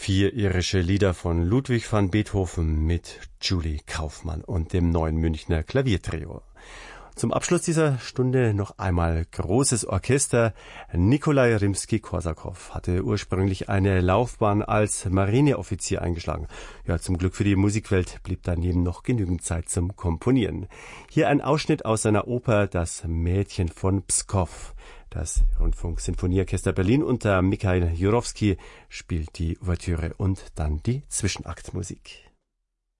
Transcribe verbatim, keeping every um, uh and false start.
Vier irische Lieder von Ludwig van Beethoven mit Julie Kaufmann und dem neuen Münchner Klaviertrio. Zum Abschluss dieser Stunde noch einmal großes Orchester. Nikolai Rimski-Korsakow hatte ursprünglich eine Laufbahn als Marineoffizier eingeschlagen. Ja, zum Glück für die Musikwelt blieb daneben noch genügend Zeit zum Komponieren. Hier ein Ausschnitt aus seiner Oper Das Mädchen von Pskow. Das Rundfunk-Sinfonieorchester Berlin unter Mikhail Jurowski spielt die Ouvertüre und dann die Zwischenaktmusik.